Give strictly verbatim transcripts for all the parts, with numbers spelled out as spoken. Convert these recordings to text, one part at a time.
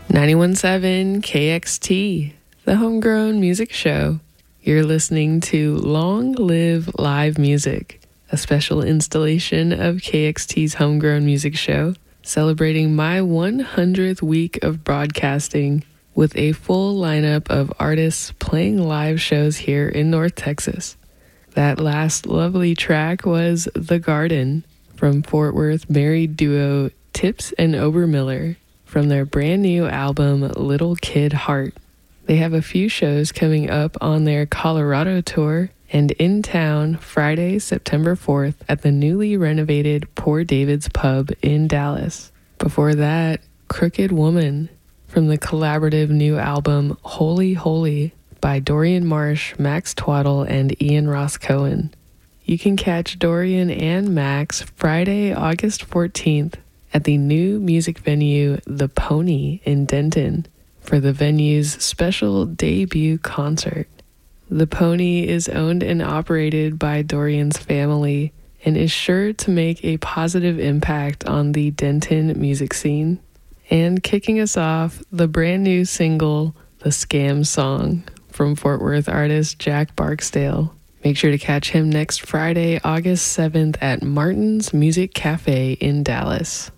ninety-one point seven K X T, the Homegrown Music Show. You're listening to Long Live Live Music, a special installation of K X T's Homegrown Music Show, celebrating my one hundredth week of broadcasting with a full lineup of artists playing live shows here in North Texas. That last lovely track was The Garden from Fort Worth married duo Tips and Obermiller from their brand new album Little Kid Heart. They have a few shows coming up on their Colorado tour and in town Friday, September fourth at the newly renovated Poor David's Pub in Dallas. Before that, Crooked Woman from the collaborative new album Holy Holy by Dorian Marsh, Max Twaddle, and Ian Ross Cohen. You can catch Dorian and Max Friday, August fourteenth at the new music venue The Pony in Denton for the venue's special debut concert. The Pony is owned and operated by Dorian's family and is sure to make a positive impact on the Denton music scene. And kicking us off, the brand new single, The Scam Song, from Fort Worth artist Jack Barksdale. Make sure to catch him next Friday, August seventh at Martin's Music Cafe in Dallas.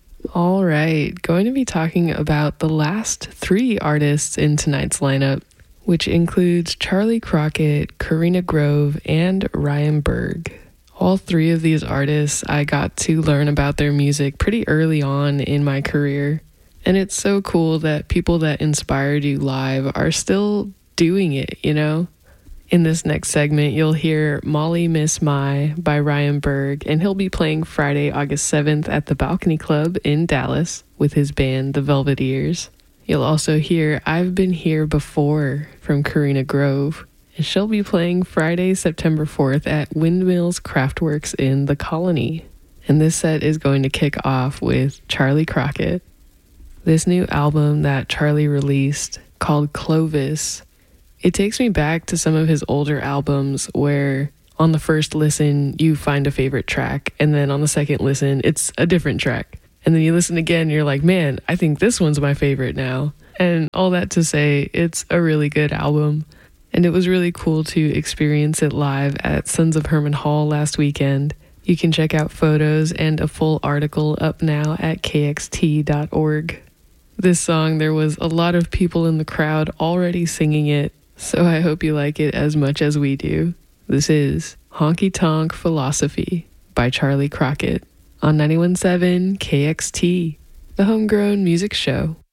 All right, going to be talking about the last three artists in tonight's lineup, which includes Charlie Crockett, Karina Grove, and Ryan Berg. All three of these artists, I got to learn about their music pretty early on in my career, and it's so cool that people that inspired you live are still doing it, you know? In this next segment, you'll hear Molly Miss My by Ryan Berg, and he'll be playing Friday, August seventh at the Balcony Club in Dallas with his band, The Velvet Ears. You'll also hear I've Been Here Before from Karina Grove, and she'll be playing Friday, September fourth at Windmills Craftworks in The Colony. And this set is going to kick off with Charlie Crockett. This new album that Charlie released, called Clovis, it takes me back to some of his older albums where on the first listen you find a favorite track, and then on the second listen it's a different track. And then you listen again and you're like, man, I think this one's my favorite now. And all that to say, it's a really good album. And it was really cool to experience it live at Sons of Herman Hall last weekend. You can check out photos and a full article up now at k x t dot org. This song, there was a lot of people in the crowd already singing it, so I hope you like it as much as we do. This is Honky Tonk Philosophy by Charlie Crockett on ninety-one point seven K X T, the Homegrown Music Show.